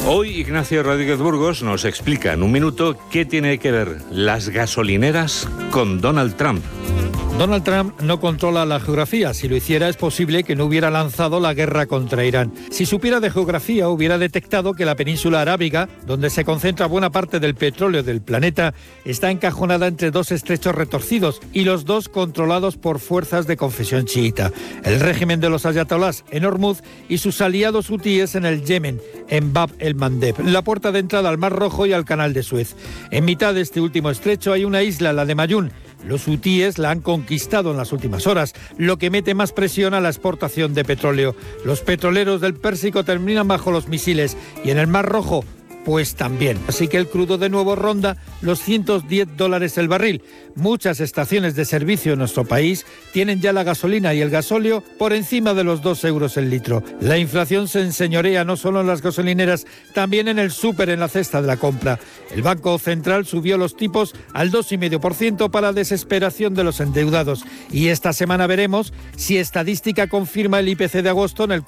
Hoy Ignacio Rodríguez Burgos nos explica en un minuto qué tiene que ver las gasolineras con Donald Trump. Donald Trump no controla la geografía. Si lo hiciera, es posible que no hubiera lanzado la guerra contra Irán. Si supiera de geografía, hubiera detectado que la península arábiga, donde se concentra buena parte del petróleo del planeta, está encajonada entre dos estrechos retorcidos y los dos controlados por fuerzas de confesión chiita. El régimen de los ayatolás en Hormuz y sus aliados hutíes en el Yemen, en Bab el-Mandeb, la puerta de entrada al Mar Rojo y al Canal de Suez. En mitad de este último estrecho hay una isla, la de Mayún. Los hutíes la han conquistado en las últimas horas, lo que mete más presión a la exportación de petróleo. Los petroleros del Pérsico terminan bajo los misiles y en el Mar Rojo, pues también. Así que el crudo de nuevo ronda los $110 el barril. Muchas estaciones de servicio en nuestro país tienen ya la gasolina y el gasóleo por encima de los 2 euros el litro. La inflación se enseñorea no solo en las gasolineras, también en el súper, en la cesta de la compra. El Banco Central subió los tipos al 2,5% para desesperación de los endeudados. Y esta semana veremos si estadística confirma el IPC de agosto en el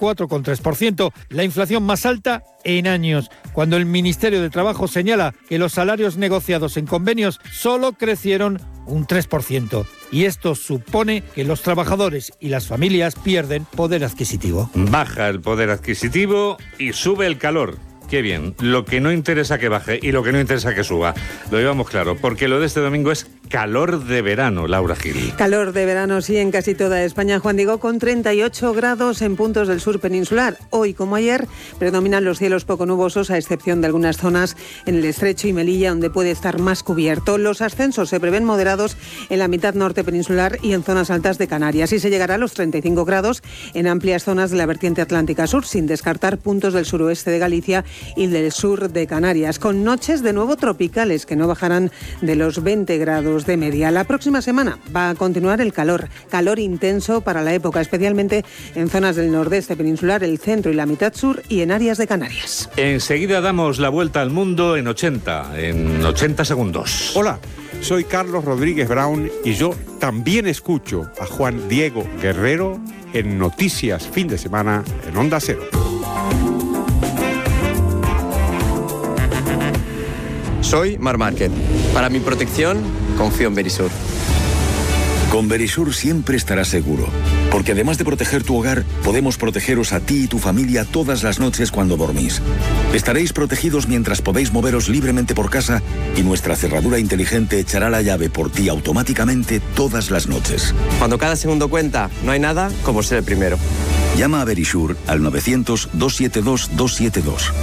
4,3%, la inflación más alta en años, cuando el Ministerio de Trabajo señala que los salarios negociados en convenios solo crecieron un 3%. Y esto supone que los trabajadores y las familias pierden poder adquisitivo. Baja el poder adquisitivo y sube el calor. Qué bien. Lo que no interesa que baje y lo que no interesa que suba. Lo llevamos claro, porque lo de este domingo es calor de verano, Laura Gil. Calor de verano, sí, en casi toda España, Juan Diego, con 38 grados en puntos del sur peninsular. Hoy, como ayer, predominan los cielos poco nubosos, a excepción de algunas zonas en el Estrecho y Melilla, donde puede estar más cubierto. Los ascensos se prevén moderados en la mitad norte peninsular y en zonas altas de Canarias. Y se llegará a los 35 grados en amplias zonas de la vertiente atlántica sur, sin descartar puntos del suroeste de Galicia y del sur de Canarias, con noches de nuevo tropicales que no bajarán de los 20 grados de media. La próxima semana va a continuar el calor intenso para la época, especialmente en zonas del nordeste peninsular, el centro y la mitad sur y en áreas de Canarias. Enseguida damos la vuelta al mundo en 80 segundos. Hola, soy Carlos Rodríguez Brown y yo también escucho a Juan Diego Guerrero en Noticias Fin de Semana en Onda Cero. Soy Mar Márquez. Para mi protección, confío en Verisur. Con Verisur siempre estarás seguro, porque además de proteger tu hogar, podemos protegeros a ti y tu familia todas las noches cuando dormís. Estaréis protegidos mientras podéis moveros libremente por casa y nuestra cerradura inteligente echará la llave por ti automáticamente todas las noches. Cuando cada segundo cuenta, no hay nada como ser el primero. Llama a Verisur al 900-272-272.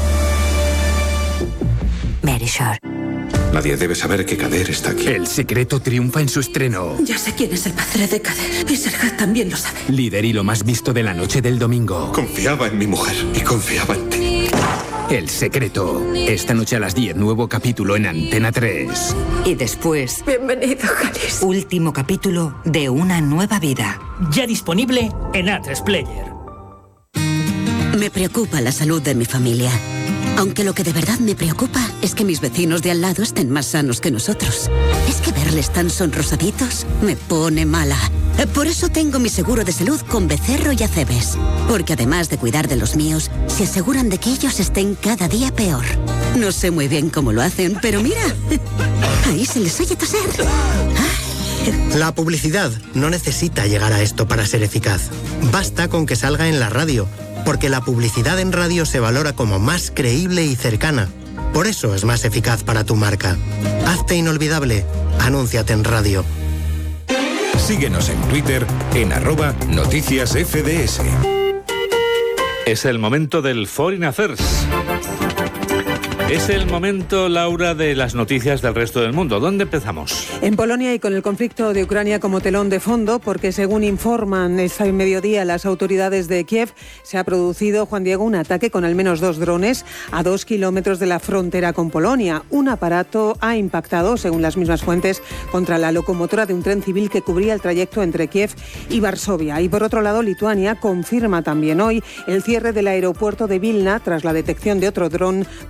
Verisur. Nadie debe saber que Kader está aquí. El secreto triunfa en su estreno. Ya sé quién es el padre de Kader. Y Serhat también lo sabe. Líder y lo más visto de la noche del domingo. Confiaba en mi mujer y confiaba en ti. El secreto. Esta noche a las 10, nuevo capítulo en Antena 3. Y después... Bienvenido, Haris. Último capítulo de Una nueva vida. Ya disponible en A3 Player. Me preocupa la salud de mi familia. Aunque lo que de verdad me preocupa es que mis vecinos de al lado estén más sanos que nosotros. Es que verles tan sonrosaditos me pone mala. Por eso tengo mi seguro de salud con Becerro y Acebes. Porque además de cuidar de los míos, se aseguran de que ellos estén cada día peor. No sé muy bien cómo lo hacen, pero mira, ahí se les oye toser. La publicidad no necesita llegar a esto para ser eficaz. Basta con que salga en la radio, porque la publicidad en radio se valora como más creíble y cercana. Por eso es más eficaz para tu marca. Hazte inolvidable. Anúnciate en radio. Síguenos en Twitter en @noticiasfds. Es el momento del Foreign Affairs. Es el momento, Laura, de las noticias del resto del mundo. ¿Dónde empezamos? En Polonia y con el conflicto de Ucrania como telón de fondo, porque según informan este mediodía las autoridades de Kiev, se ha producido, Juan Diego, un ataque con al menos 2 drones a 2 kilómetros de la frontera con Polonia. Un aparato ha impactado, según las mismas fuentes, contra la locomotora de un tren civil que cubría el trayecto entre Kiev y Varsovia. Y por otro lado, Lituania confirma también hoy el cierre del aeropuerto de Vilna tras la detección de otro dron procedente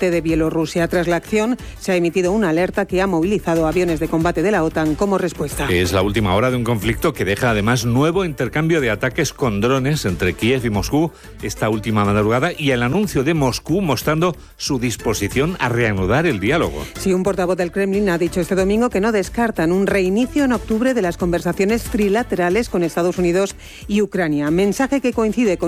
norte de Bielorrusia. Tras la acción, se ha emitido una alerta que ha movilizado aviones de combate de la OTAN como respuesta. Es la última hora de un conflicto que deja además nuevo intercambio de ataques con drones entre Kiev y Moscú esta última madrugada y el anuncio de Moscú mostrando su disposición a reanudar el diálogo. Sí, un portavoz del Kremlin ha dicho este domingo que no descartan un reinicio en octubre de las conversaciones trilaterales con Estados Unidos y Ucrania. Mensaje que coincide con